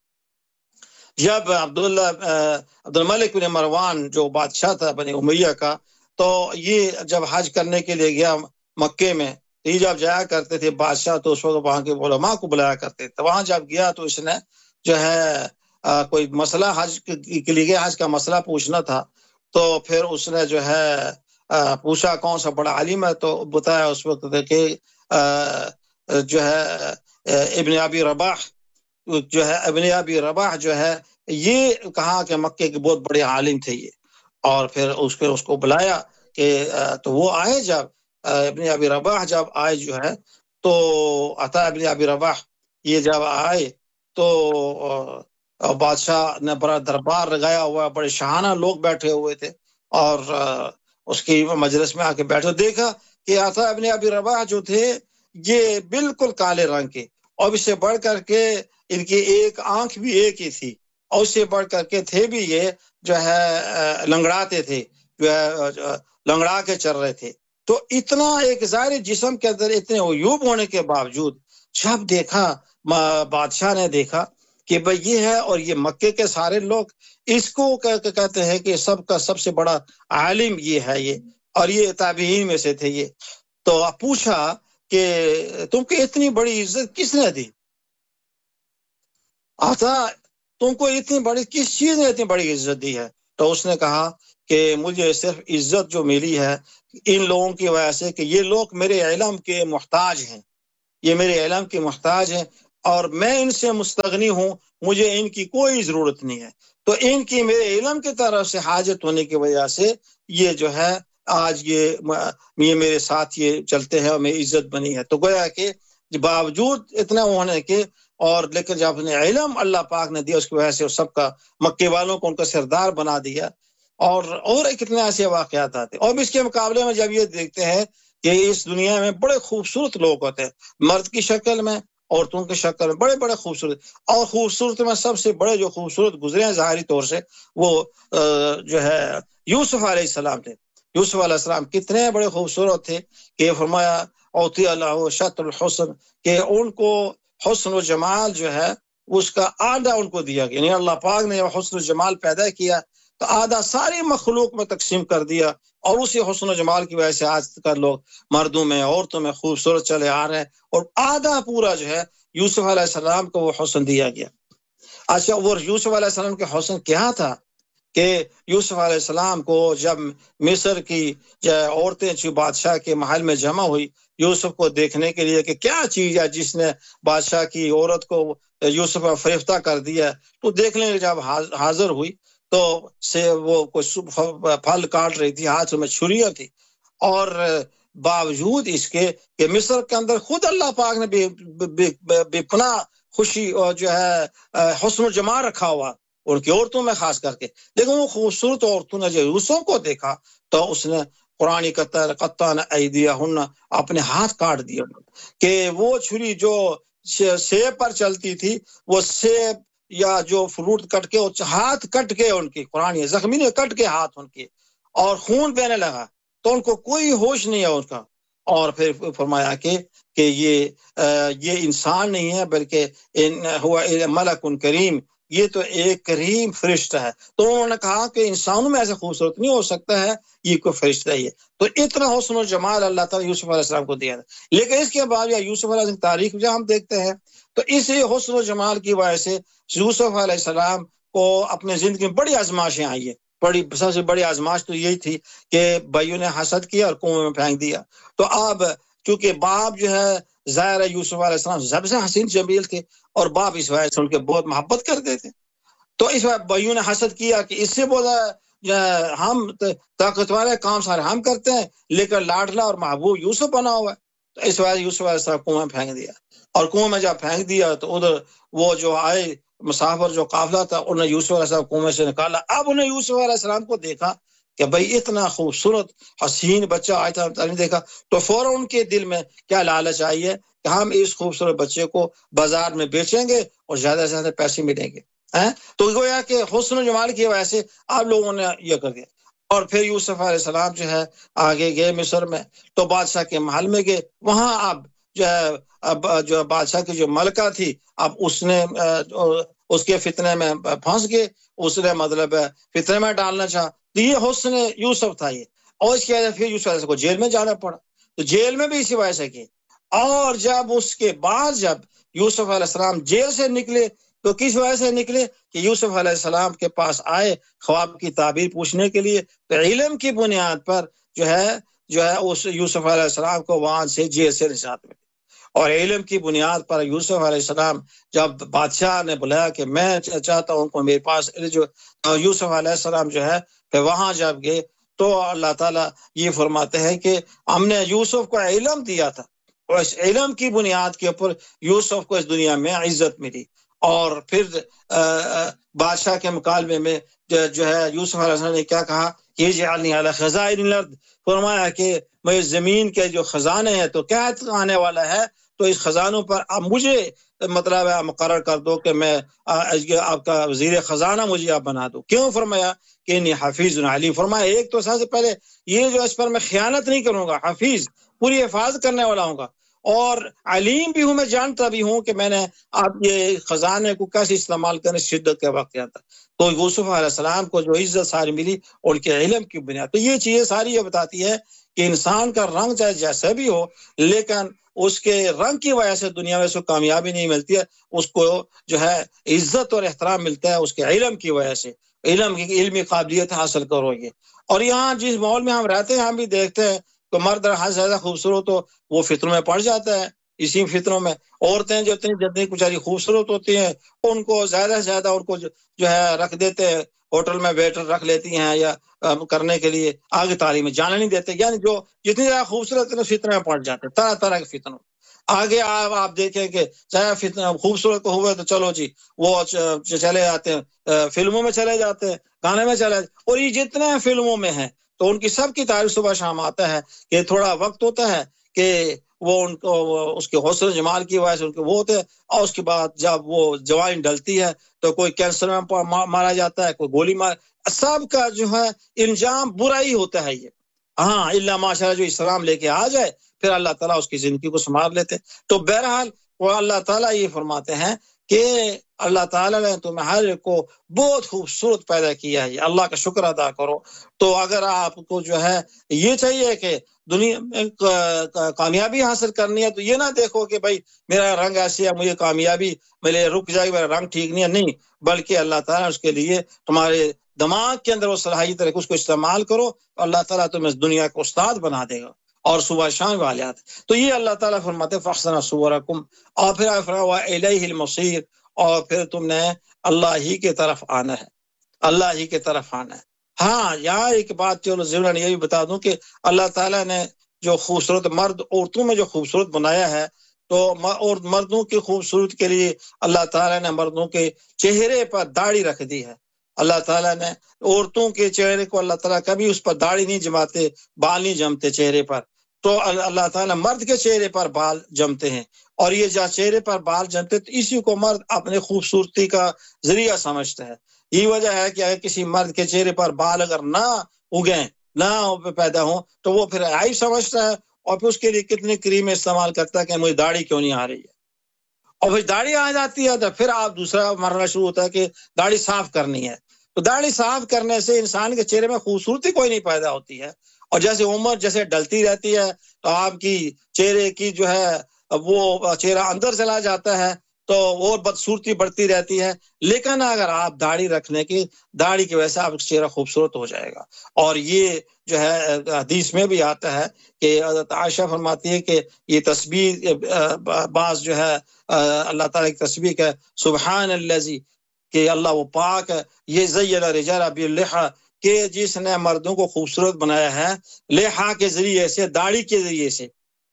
جب عبداللہ عبد الملک بن مروان جو بادشاہ تھا بنی امیہ کا, تو یہ جب حج کرنے کے لیے گیا مکے میں, یہ جب جایا کرتے تھے بادشاہ تو اس وقت وہاں کے علماء کو بلایا کرتے تھے. وہاں جب گیا تو اس نے جو ہے کوئی مسئلہ حج کے لیے گیا, حج کا مسئلہ پوچھنا تھا, تو پھر اس نے جو ہے پوچھا کون سا بڑا عالم ہے, تو بتایا اس وقت کہ جو ہے ابن ابی رباح جو ہے ابن ابی رباح جو ہے یہ کہا کہ مکے کے بہت بڑے عالم تھے یہ. اور پھر اس کے اس کو بلایا کہ تو وہ آئے, جب ابن ابی رباح جب آئے جو ہے تو عطا ابن ابی رباح یہ جب آئے تو بادشاہ نے بڑا دربار لگایا ہوا, بڑے شاہانہ لوگ بیٹھے ہوئے تھے, اور اس کی مجلس میں آ کے بیٹھے, دیکھا کہ عطا ابن ابی رباح جو تھے یہ بالکل کالے رنگ کے, اور اس سے بڑھ کر کے ان کی ایک آنکھ بھی ایک ہی تھی, اور اس سے بڑھ کر کے تھے بھی یہ جو ہے لنگڑاتے تھے, جو ہے لنگڑا کے چل رہے تھے. تو اتنا ایک ظاہری جسم کے اندر اتنے عیوب ہونے کے باوجود جب دیکھا بادشاہ نے دیکھا کہ بھئی یہ ہے, اور یہ مکے کے سارے لوگ اس کو کہتے ہیں کہ سب کا سب سے بڑا عالم یہ ہے یہ, اور یہ تابعین میں سے تھے یہ. تو پوچھا کہ تم کو اتنی بڑی عزت کس نے دی, آتا تم کو اتنی بڑی کس چیز نے اتنی بڑی عزت دی ہے؟ تو اس نے کہا کہ مجھے صرف عزت جو ملی ہے ان لوگوں کی وجہ سے کہ یہ لوگ میرے علم کے محتاج ہیں, یہ میرے علم کے محتاج ہیں, اور میں ان سے مستغنی ہوں, مجھے ان کی کوئی ضرورت نہیں ہے. تو ان کی میرے علم کی طرف سے حاجت ہونے کی وجہ سے یہ جو ہے آج یہ یہ میرے ساتھ یہ چلتے ہیں اور میری عزت بنی ہے. تو گویا کہ باوجود اتنا ہونے کے, اور لیکن جب اپنے علم اللہ پاک نے دیا اس کی وجہ سے سب کا مکے والوں کو ان کا سردار بنا دیا. اور اور کتنے ایسے واقعات آتے. اور اس کے مقابلے میں جب یہ دیکھتے ہیں کہ اس دنیا میں بڑے خوبصورت لوگ ہوتے ہیں, مرد کی شکل میں عورتوں کی شکل میں بڑے بڑے خوبصورت, اور خوبصورت میں سب سے بڑے جو خوبصورت گزرے ہیں ظاہری طور سے وہ جو ہے یوسف علیہ السلام تھے. یوسف علیہ السلام کتنے بڑے خوبصورت تھے کہ فرمایا اوتی اللہ شطر الحسن, کہ ان کو حسن و جمال جو ہے اس کا آدھا ان کو دیا گیا. یعنی اللہ پاک نے حسن و جمال پیدا کیا تو آدھا ساری مخلوق میں تقسیم کر دیا, اور اسی حسن و جمال کی وجہ سے آج تک لوگ مردوں میں عورتوں میں خوبصورت چلے آ رہے ہیں, اور آدھا پورا جو ہے یوسف علیہ السلام کو وہ حسن دیا گیا. اچھا, وہ یوسف علیہ السلام کے حسن کیا تھا کہ یوسف علیہ السلام کو جب مصر کی عورتیں جو بادشاہ کے محل میں جمع ہوئی یوسف کو دیکھنے کے لیے کہ کیا چیز ہے جس نے بادشاہ کی عورت کو یوسف کا فریفتہ کر دیا, تو دیکھنے جب حاضر ہوئی تو سے وہ کوئی پھل کاٹ رہی تھی, ہاتھ میں چھریاں تھی, اور باوجود اس کے کہ مصر کے اندر خود اللہ پاک نے بے, بے, بے, بے پناہ خوشی اور جو ہے حسن و جمال رکھا ہوا, ان کی عورتوں میں خاص کر کے. لیکن وہ خوبصورت عورتوں نے جو یوسف کو دیکھا تو اس نے قرآن قطعن ایدیہن اپنے ہاتھ کاٹ دیا کہ وہ چھری جو سیب پر چلتی تھی وہ سیب یا جو فروٹ کٹ کے ہاتھ کٹ کے ان کی قرآن یہ زخمی نے کٹ کے ہاتھ ان کے اور خون بہنے لگا تو ان کو کوئی ہوش نہیں ہے اس کا. اور پھر فرمایا کہ کہ یہ یہ انسان نہیں ہے بلکہ ہوا ملک کریم، یہ تو ایک کریم فرشتہ ہے. تو انہوں نے کہا کہ انسانوں میں ایسے خوبصورت نہیں ہو سکتا ہے، یہ کوئی فرشتہ ہی ہے. تو اتنا حسن و جمال اللہ تعالیٰ یوسف علیہ السلام کو دیا تھا. لیکن اس کے بعد یوسف علیہ السلام کی تاریخ جب ہم دیکھتے ہیں تو اسی حسن و جمال کی وجہ سے یوسف علیہ السلام کو اپنے زندگی میں بڑی آزمائشیں آئی ہیں. بڑی سب سے بڑی آزمائش تو یہی تھی کہ بھائیوں نے حسد کیا اور کنویں میں پھینک دیا. تو اب چونکہ باپ جو ہے ظاہر ہے یوسف علیہ السلام سب سے حسین جمیل تھے اور باپ اس وجہ سے ان کے بہت محبت کرتے تھے. تو اس وقت بھائیوں نے حسد کیا کہ اس سے بولا ہم طاقتور کام سارے ہم کرتے ہیں لیکن لاڈلا اور محبوب یوسف بنا ہوا ہے. تو اس وجہ یوسف علیہ السلام کنویں میں پھینک دیا اور کنویں میں جب پھینک دیا تو ادھر وہ جو آئے مسافر جو قافلہ تھا انہوں نے یوسف علیہ السلام کنویں سے نکالا. اب انہیں یوسف علیہ السلام کو دیکھا کہ بھئی اتنا خوبصورت حسین بچہ آیا تھا نہیں دیکھا تو فوراً ان کے دل میں کیا لالچ آئی ہے کہ ہم اس خوبصورت بچے کو بازار میں بیچیں گے اور زیادہ سے زیادہ پیسے ملیں گے. تو گویا کہ حسن و جمال کی وجہ سے آپ لوگوں نے یہ کر دیا. اور پھر یوسف علیہ السلام جو ہے آگے گئے مصر میں تو بادشاہ کے محل میں گئے. وہاں اب جو ہے اب جو بادشاہ کی جو ملکہ تھی اب اس نے اس کے فتنے میں پھنس گئے، اس نے مطلب فتنے میں ڈالنا چاہا. تو یہ حسن یوسف تھا یہ. اور اس کی وجہ سے پھر یوسف علیہ السلام کو جیل میں جانا پڑا. تو جیل میں بھی اسی وجہ سے کی. اور جب اس کے بعد جب یوسف علیہ السلام جیل سے نکلے تو کس وجہ سے نکلے کہ یوسف علیہ السلام کے پاس آئے خواب کی تعبیر پوچھنے کے لیے. تو علم کی بنیاد پر جو ہے جو ہے اس یوسف علیہ السلام کو وہاں سے جیل سے نجات ملی. اور علم کی بنیاد پر یوسف علیہ السلام جب بادشاہ نے بلایا کہ میں چاہتا ہوں کہ میرے پاس جو یوسف علیہ السلام جو ہے کہ وہاں جب گئے تو اللہ تعالیٰ یہ فرماتے ہیں کہ ہم نے یوسف کو علم دیا تھا اور اس علم کی بنیاد کے اوپر یوسف کو اس دنیا میں عزت ملی. اور پھر بادشاہ کے مکالمے میں جو ہے یوسف علیہ السلام نے کیا کہا کہ اجعلنی علی خزائن الارض، فرمایا کہ میں زمین کے جو خزانے ہیں تو کیا آنے والا ہے تو اس خزانوں پر اب مجھے مطلب ہے مقرر کر دو کہ میں آپ کا وزیر خزانہ مجھے آپ بنا دو. کیوں؟ فرمایا کہ انی حفیظ علیم. فرمایا ایک تو سب سے پہلے یہ جو اس پر میں خیانت نہیں کروں گا، حفیظ پوری حفاظت کرنے والا ہوں گا، اور علیم بھی ہوں، میں جانتا بھی ہوں کہ میں نے آپ یہ خزانے کو کیسے استعمال کرنے شدت کے وقت آتا. تو یوسف علیہ السلام کو جو عزت ساری ملی ان کے علم کی بنیاد. تو یہ چیزیں ساری یہ بتاتی ہے کہ انسان کا رنگ چاہے جیسا بھی ہو لیکن اس کے رنگ کی وجہ سے دنیا میں اس کو کامیابی نہیں ملتی ہے، اس کو جو ہے عزت اور احترام ملتا ہے اس کے علم کی وجہ سے. علم کی علمی قابلیت حاصل کرو گے. اور یہاں جس ماحول میں ہم رہتے ہیں ہم بھی دیکھتے ہیں تو مرد حد زیادہ خوبصورت ہو وہ فطروں میں پڑ جاتا ہے. اسی فطروں میں عورتیں جو اتنی جتنی کچھ خوبصورت ہوتی ہیں ان کو زیادہ سے زیادہ ان کو جو ہے رکھ دیتے ہیں، ہوٹل میں ویٹر رکھ لیتی ہیں یا کرنے کے لیے، آگے تعلیم میں جانا نہیں دیتے. یعنی جو جتنی زیادہ خوبصورت فتنے میں پڑ جاتے ہیں، طرح طرح کے فتنوں. آگے آپ آپ دیکھیں کہ چاہے فتنہ خوبصورت ہوئے تو چلو جی وہ چلے جاتے ہیں فلموں میں چلے جاتے ہیں، گانے میں چلے جاتے ہیں. اور یہ جتنے فلموں میں ہیں تو ان کی سب کی تعریف صبح شام آتا ہے کہ تھوڑا وقت ہوتا ہے کہ وہ ان کو اس کے حسن جمال کی وجہ سے ان کے وہ ہوتے ہیں، اور اس کے بعد جب وہ جوانی ڈلتی ہے تو کوئی کینسر میں مارا جاتا ہے، کوئی گولی مار، سب کا جو ہے انجام برا ہی ہوتا ہے. یہ ہاں اللہ ماشاءاللہ جو اسلام لے کے آ جائے پھر اللہ تعالیٰ اس کی زندگی کو سنوار لیتے. تو بہرحال وہ اللہ تعالیٰ یہ فرماتے ہیں کہ اللہ تعالیٰ نے تمہیں ہر ایک کو بہت خوبصورت پیدا کیا ہے، اللہ کا شکر ادا کرو. تو اگر آپ کو جو ہے یہ چاہیے کہ دنیا میں کامیابی حاصل کرنی ہے تو یہ نہ دیکھو کہ بھائی میرا رنگ ایسے ہے مجھے کامیابی میرے رک جائے گی، میرا رنگ ٹھیک نہیں ہے، نہیں، بلکہ اللہ تعالیٰ اس کے لیے تمہارے دماغ کے اندر وہ صلاحیت رکھو، اس کو استعمال کرو، اللہ تعالیٰ تمہیں اس دنیا کو استاد بنا دے گا اور صبح شام والے آتے. تو یہ اللہ تعالیٰ فرماتے فاحسن صورکم، اور پھر فرمایا الیہ المصیر، اور پھر تم نے اللہ ہی کے طرف آنا ہے، اللہ ہی کے طرف آنا ہے. ہاں یہاں ایک بات چلو ضرور یہ بھی بتا دوں کہ اللہ تعالیٰ نے جو خوبصورت مرد عورتوں میں جو خوبصورت بنایا ہے تو اور مردوں کی خوبصورتی کے لیے اللہ تعالیٰ نے مردوں کے چہرے پر داڑھی رکھ دی ہے. اللہ تعالیٰ نے عورتوں کے چہرے کو اللہ تعالیٰ کبھی اس پر داڑھی نہیں جماتے، بال نہیں جمتے چہرے پر. تو اللہ تعالیٰ مرد کے چہرے پر بال جمتے ہیں، اور یہ جہاں چہرے پر بال جمتے تو اسی کو مرد اپنے خوبصورتی کا ذریعہ سمجھتا ہے. یہ وجہ ہے کہ اگر کسی مرد کے چہرے پر بال اگر نہ اگیں، نہ پیدا ہوں، تو وہ پھر عیب سمجھتا ہے، اور پھر اس کے لیے کتنی کریمیں استعمال کرتا ہے کہ مجھے داڑھی کیوں نہیں آ رہی ہے. اور پھر داڑھی آ جاتی ہے تو پھر آپ دوسرا مرحلہ شروع ہوتا ہے کہ داڑھی صاف کرنی ہے. تو داڑھی صاف کرنے سے انسان کے چہرے میں خوبصورتی کوئی نہیں پیدا ہوتی ہے، اور جیسے عمر جیسے ڈلتی رہتی ہے تو آپ کی چہرے کی جو ہے وہ چہرہ اندر چلا جاتا ہے، تو اور بدصورتی بڑھتی رہتی ہے. لیکن اگر آپ داڑھی رکھنے کی داڑھی کی وجہ سے آپ کا چہرہ خوبصورت ہو جائے گا. اور یہ جو ہے حدیث میں بھی آتا ہے کہ حضرت عائشہ فرماتی ہے کہ یہ تسبیح بعض جو ہے اللہ تعالیٰ کی تسبیح ہے، سبحان الذی، کہ اللہ وہ پاک ہے، یہ زین الرجال باللحیٰ، کہ جس نے مردوں کو خوبصورت بنایا ہے لحیٰ کے ذریعے سے، داڑھی کے ذریعے سے.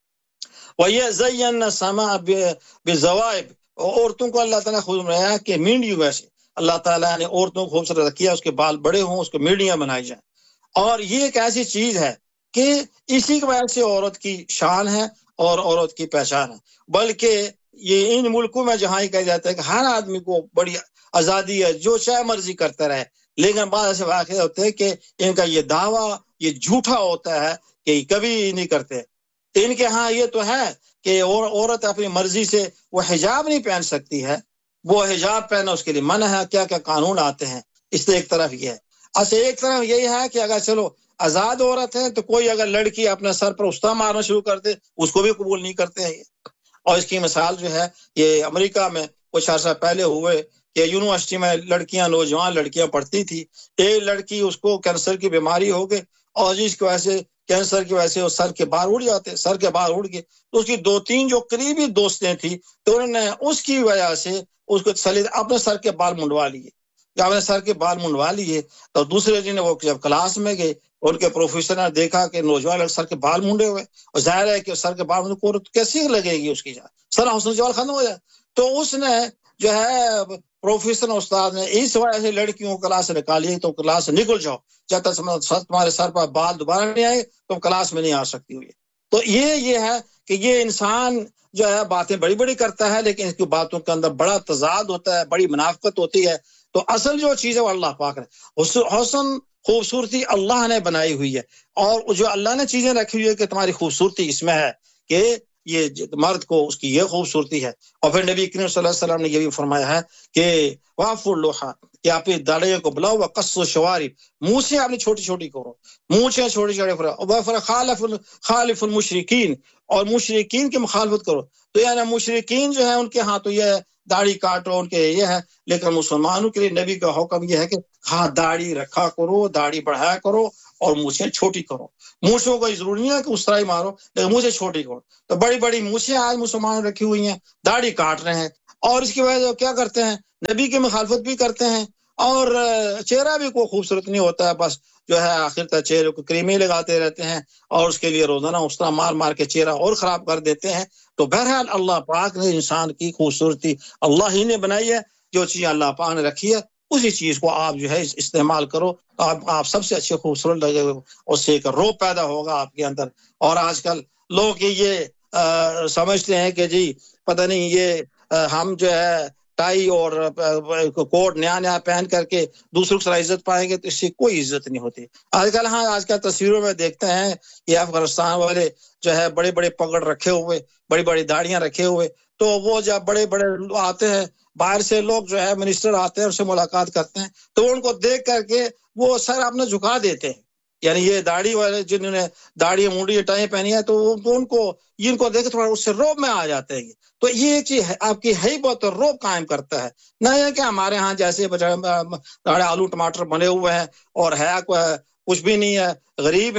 وَيَزَيَّنَّ السَّمَاءَ بِالزَّوَائِب، عورتوں کو اللہ تعالیٰ خوب بنایا کہ مینڈیوں سے اللہ تعالیٰ نے عورتوں کو خوبصورت کیا، اس کے بال بڑے ہوں، اس کو مینڈیاں بنائی جائیں. اور یہ ایک ایسی چیز ہے کہ اسی کی وجہ سے عورت کی شان ہے اور عورت کی پہچان ہے. بلکہ یہ ان ملکوں میں جہاں یہ کہا جاتا ہے کہ ہر آدمی کو بڑی آزادی ہے، جو چاہے مرضی کرتا رہے، لیکن بعض ایسے واقع ہوتے ہیں کہ ان کا یہ دعویٰ یہ جھوٹا ہوتا ہے کہ کبھی نہیں کرتے. ان کے ہاں یہ تو ہے کہ عورت اپنی مرضی سے وہ حجاب نہیں پہن سکتی ہے، وہ حجاب پہنا اس کے لیے منع ہے، کیا کیا قانون آتے ہیں. اس سے ایک طرف یہ ہے. اچھا ایک طرف یہی ہے کہ اگر چلو آزاد عورت ہے تو کوئی اگر لڑکی اپنے سر پر استہ مارنا شروع کر دے اس کو بھی قبول نہیں کرتے ہیں. اور اس کی مثال جو ہے یہ امریکہ میں کچھ عرصہ پہلے ہوئے کہ یونیورسٹی میں لڑکیاں نوجوان لڑکیاں پڑھتی تھی، ایک لڑکی اس کو کینسر کی بیماری ہو گئی، اور جس کی وجہ سے کینسر کی وجہ سے وہ سر کے بال اڑ جاتے، سر کے بال اڑ گئے. تو اس کی دو تین جو قریبی دوستیں تھیں تو انہوں نے اس کی وجہ سے اس کو سلید اپنے سر کے بال منڈوا لیے. جب اپنے سر کے بال منڈوا لیے تو دوسرے دن وہ جب کلاس میں گئے، ان کے پروفیسر نے دیکھا کہ نوجوان سر کے بال منڈے ہوئے، اور ظاہر ہے کہ سر کے بال منڈے کو کیسی لگے گی، اس کی جان سر حسن جوال ختم ہو جائے. تو اس نے جو ہے پروفیسر استاد نے اس وجہ سے لڑکیوں کو کلاس سے نکالی، تو کلاس سے نکل جاؤ، جب تک تمہارے سر پر بال دوبارہ نہیں آئے تم کلاس میں نہیں آ سکتی ہوئی. تو یہ یہ ہے کہ یہ انسان جو ہے باتیں بڑی بڑی کرتا ہے، لیکن اس کی باتوں کے اندر بڑا تضاد ہوتا ہے، بڑی منافقت ہوتی ہے. تو اصل جو چیز ہے وہ اللہ پاک نے حسن خوبصورتی اللہ نے بنائی ہوئی ہے، اور جو اللہ نے چیزیں رکھی ہوئی ہے کہ تمہاری خوبصورتی اس میں ہے کہ یہ مرد کو اس کی یہ خوبصورتی ہے. اور پھر نبی کریم صلی اللہ علیہ وسلم نے یہ بھی فرمایا ہے کہ واف اللحى، کہ آپ داڑھی کو بلاؤ، وقص الشوارب، مونچھیں آپ نے چھوٹی چھوٹی کرو، مونچھیں چھوٹی چھوٹی کرو، اور خالف خالف المشرکین، اور مشرکین کی مخالفت کرو. تو یعنی مشرکین جو ہے ان کے ہاں تو یہ داڑھی کاٹو، ان کے یہ ہے، لیکن مسلمانوں کے لیے نبی کا حکم یہ ہے کہ ہاں داڑھی رکھا کرو، داڑھی بڑھایا کرو، اور مونچھیں چھوٹی کرو. مونچھوں کو ضروری نہیں ہے کہ اس طرح ہی مارو، لیکن مونچھیں چھوٹی کرو. تو بڑی بڑی مونچھیں آج مسلمان رکھی ہوئی ہیں، داڑھی کاٹ رہے ہیں، اور اس کی وجہ سے کیا کرتے ہیں، نبی کی مخالفت بھی کرتے ہیں، اور چہرہ بھی کوئی خوبصورت نہیں ہوتا ہے، بس جو ہے آخر تک چہرے کو کریمیں لگاتے رہتے ہیں، اور اس کے لیے روزانہ اس طرح مار مار کے چہرہ اور خراب کر دیتے ہیں. تو بہرحال اللہ پاک نے انسان کی خوبصورتی اللہ ہی نے بنائی ہے، جو چیز اللہ پاک نے رکھی ہے اسی چیز کو آپ جو ہے استعمال کرو، آپ آپ سب سے اچھے خوبصورت لگے گا، اس سے ایک روب پیدا ہوگا آپ کے اندر. اور آج کل لوگ یہ آ, سمجھتے ہیں کہ جی پتہ نہیں یہ آ, ہم جو ہے ٹائی اور کوٹ نیا نیا پہن کر کے دوسروں کی طرح عزت پائیں گے، تو اس سے کوئی عزت نہیں ہوتی. آج کل ہاں آج کل تصویروں میں دیکھتے ہیں یہ افغانستان والے جو ہے بڑے بڑے پگڑ رکھے ہوئے، بڑی بڑی داڑیاں رکھے ہوئے، تو وہ جب بڑے بڑے آتے ہیں باہر سے لوگ جو ہے منسٹر آتے ہیں ان سے ملاقات کرتے ہیں، تو ان کو دیکھ کر کے وہ سر اپنا جھکا دیتے ہیں. یعنی یہ داڑھی والے جنہوں نے داڑھی مونڈی ٹائیں پہنی ہے تو ان کو ان کو دیکھ تھوڑا اس سے روب میں آ جاتے ہیں. تو یہ ایک چیز آپ کی ہیبت اور روب قائم کرتا ہے، نہ یہ کہ ہمارے ہاں جیسے آلو ٹماٹر بنے ہوئے ہیں اور ہے کچھ بھی نہیں ہے، غریب ہیں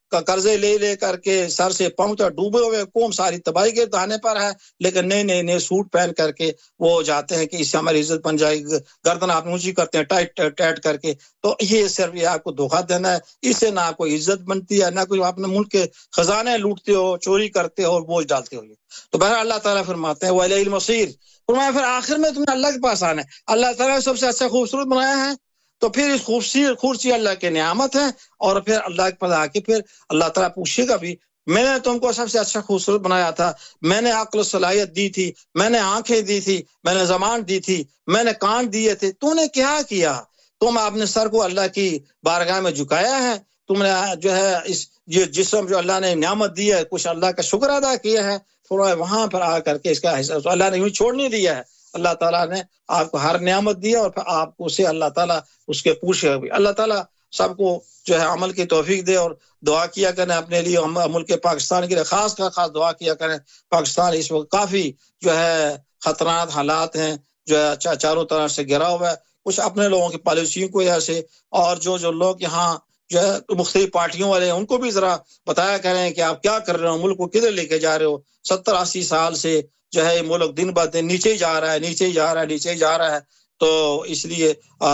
کا قرضے لے لے کر کے سر سے پاؤں تک ڈوبے ہوئے، قوم ساری تباہی کے دہانے پر ہے، لیکن نئے نئے نئے سوٹ پہن کر کے وہ جاتے ہیں کہ اس سے ہماری عزت بن جائے گی، گردن آپ اونچی کرتے ہیں ٹائٹ ٹائٹ کر کے. تو یہ صرف یہ آپ کو دھوکہ دینا ہے، اس سے نہ کوئی عزت بنتی ہے، نہ کوئی اپنے ملک کے خزانے لوٹتے ہو، چوری کرتے ہو اور بوجھ ڈالتے ہو. تو بہرحال اللہ تعالیٰ فرماتے ہیں وَإِلَيْهِ الْمَصِيرُ، فرمایا پھر آخر میں تمہیں اللہ کے پاس آنا ہے. اللہ تعالیٰ نے سب سے اچھا خوبصورت بنایا ہے، تو پھر اس خوبصورت خوبصورتی اللہ کے نعمت ہے، اور پھر اللہ کے پاس آ کے پھر اللہ تعالیٰ پوچھے گا بھی میں نے تم کو سب سے اچھا خوبصورت بنایا تھا، میں نے عقل و صلاحیت دی تھی، میں نے آنکھیں دی تھی، میں نے زبان دی تھی، میں نے کان دیے تھے، تو نے کیا کیا؟ تم اپنے سر کو اللہ کی بارگاہ میں جھکایا ہے، تم نے جو ہے اس یہ جسم جو اللہ نے نعمت دی ہے کچھ اللہ کا شکر ادا کیا ہے، تھوڑا وہاں پر آ کر کے اس کا حصہ تو اللہ نے یوں چھوڑ نہیں دیا ہے. اللہ تعالیٰ نے آپ کو ہر نعمت دی ہے اور پھر آپ کو اسے اللہ تعالیٰ اس کے پوچھے بھی. اللہ تعالیٰ سب کو جو ہے عمل کی توفیق دے، اور دعا کیا کریں اپنے لیے، ملک پاکستان کے لیے خاص کر خاص دعا کیا کریں. پاکستان اس وقت کافی جو ہے خطرناک حالات ہیں، جو ہے چاروں طرف سے گھرا ہوا ہے، کچھ اپنے لوگوں کی پالیسیوں کو وجہ سے، اور جو جو لوگ یہاں جو ہے مختلف پارٹیوں والے ہیں ان کو بھی ذرا بتایا کریں کہ آپ کیا کر رہے ہو، ملک کو کدھر لے کے جا رہے ہو. ستر اسی سال سے جو ہے ملک دن بہ دن نیچے ہی جا رہا ہے نیچے ہی جا رہا ہے نیچے ہی جا رہا ہے. تو اس لیے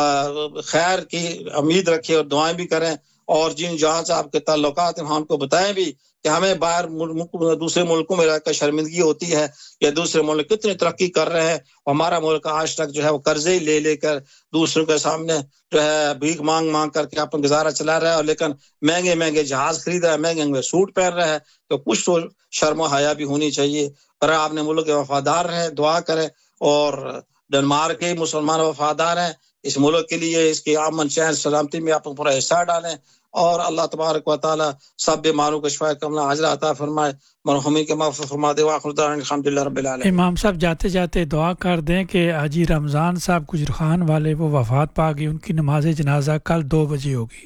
خیر کی امید رکھیں اور دعائیں بھی کریں، اور جن جہاں سے آپ کے تعلقات ہیں ہم کو بتائیں بھی کہ ہمیں باہر دوسرے ملکوں میں رہ کر شرمندگی ہوتی ہے کہ دوسرے ملک کتنی ترقی کر رہے ہیں، ہمارا ملک آج تک جو ہے وہ قرضے لے لے کر دوسروں کے سامنے جو ہے بھیک مانگ مانگ کر کے اپنا گزارا چلا رہا ہے، اور لیکن مہنگے مہنگے جہاز خرید رہا ہے، مہنگے مہنگے سوٹ پہن رہا ہے. تو کچھ تو شرم و حیا بھی ہونی چاہیے. پر آپ نے ملک کے وفادار رہیں، دعا کریں، اور ڈنمارک کے مسلمان وفادار ہیں اس ملک کے لیے، اس کی امن چین سلامتی میں آپ پورا حصہ ڈالیں، اور اللہ تبارک و تعالی سب بیماروں کو شفا کاملہ عاجلہ عطا فرمائے، مرحومین کے معاف فرما دے. وآخر دعوانا الحمدللہ رب العالمین.
امام صاحب جاتے جاتے دعا کر دیں کہ حاجی رمضان صاحب گجرخان والے وہ وفات پا گئی، ان کی نماز جنازہ کل دو بجے ہوگی.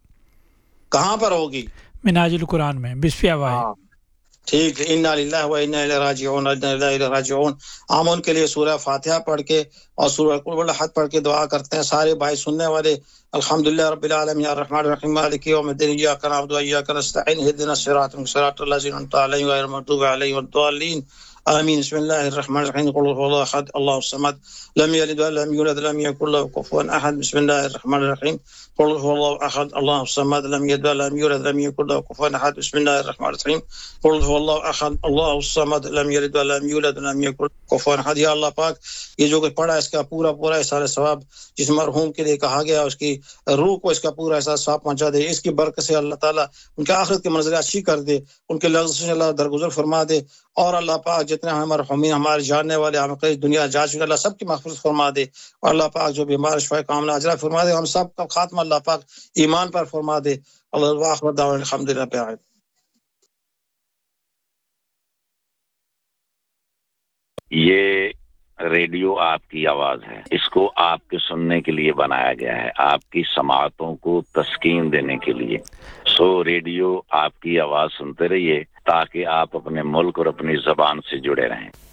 کہاں پر ہوگی؟
مناج القرآن میں بسفیہ واحد.
ٹھیک ہے، انا للہ و انا الیہ راجعون، انا الیہ راجعون. ہم ان کے لیے سورہ فاتحہ پڑھ کے اور سورہ قل هو احد پڑھ کے دعا کرتے ہیں. سارے بھائی سننے والے الحمدللہ رب العالمین الرحمن الرحیم مالک یوم الدین، ایاک نعبد و ایاک نستعین، اهدنا الصراط المستقیم صراط الذین انعمت علیہم غیر المغضوب علیہم ولا الضالین آمین. بسم اللہ الرحمن الرحیم. قل هو الله احد الله الصمد لم يلد ولم يولد ولم يكن له كفوا احد. بسم الله الرحمن الرحیم. قل هو الله احد الله الصمد لم يلد ولم يولد ولم يكن له كفوا احد. بسم الله الرحمن الرحیم. قل هو الله احد الله الصمد لم يلد ولم يولد ولم يكن له كفوا احد. یا اللہ پاک یہ جو کہ پڑھا اس کا پورا پورا احسان ثواب جس مرحوم کے لیے کہا گیا اس کی روح کو اس کا پورا احسان ثواب پہنچا دے. اس کی برکت سے اللہ تعالیٰ ان کے آخرت کی منزل اچھی کر دے، ان کے لفظ سے اللہ درگزر فرما دے، اور اللہ پاک جتنے ہمیں مرحومین ہمارے جاننے والے ہم کئی دنیا جا چکے اللہ سب کی مغفرت فرما دے، اور اللہ پاک جو بیمار شفا کاملہ عاجلہ فرما دے، ہم سب کا خاتمہ اللہ پاک ایمان پر فرما دے. اللہ آخر دعوانا الحمدللہ رب العالمین.
یہ ریڈیو آپ کی آواز ہے، اس کو آپ کے سننے کے لیے بنایا گیا ہے، آپ کی سماعتوں کو تسکین دینے کے لیے. سو ریڈیو آپ کی آواز سنتے رہیے تاکہ آپ اپنے ملک اور اپنی زبان سے جڑے رہیں.